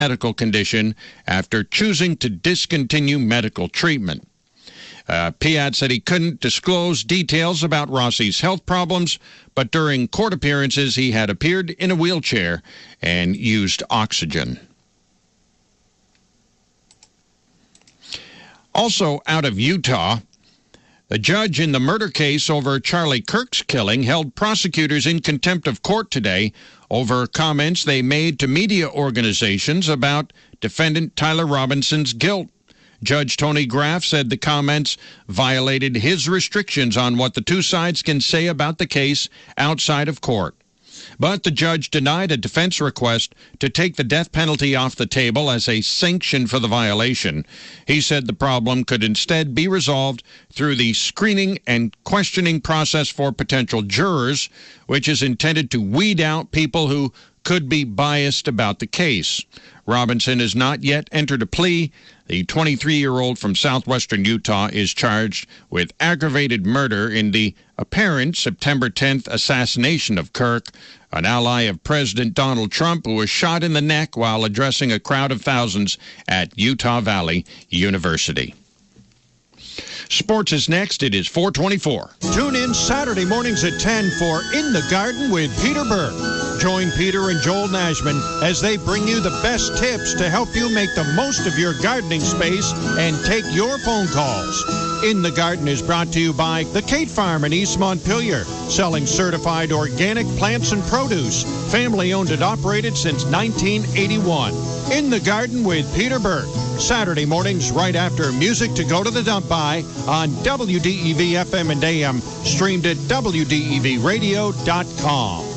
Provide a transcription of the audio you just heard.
medical condition after choosing to discontinue medical treatment. Piat said he couldn't disclose details about Rossi's health problems, but during court appearances he had appeared in a wheelchair and used oxygen. Also out of Utah, the judge in the murder case over Charlie Kirk's killing held prosecutors in contempt of court today over comments they made to media organizations about defendant Tyler Robinson's guilt. Judge Tony Graff said the comments violated his restrictions on what the two sides can say about the case outside of court. But the judge denied a defense request to take the death penalty off the table as a sanction for the violation. He said the problem could instead be resolved through the screening and questioning process for potential jurors, which is intended to weed out people who could be biased about the case. Robinson has not yet entered a plea. The 23-year-old from southwestern Utah is charged with aggravated murder in the apparent September 10th assassination of Kirk, an ally of President Donald Trump who was shot in the neck while addressing a crowd of thousands at Utah Valley University. Sports is next. It is 4:24. Tune in Saturday mornings at 10 for In the Garden with Peter Burke. Join Peter and Joel Nashman as they bring you the best tips to help you make the most of your gardening space and take your phone calls. In the Garden is brought to you by the Kate Farm in East Montpelier, selling certified organic plants and produce. Family owned and operated since 1981. In the Garden with Peter Burke. Saturday mornings right after Music to Go to the Dump By on WDEV FM and AM, streamed at WDEVradio.com.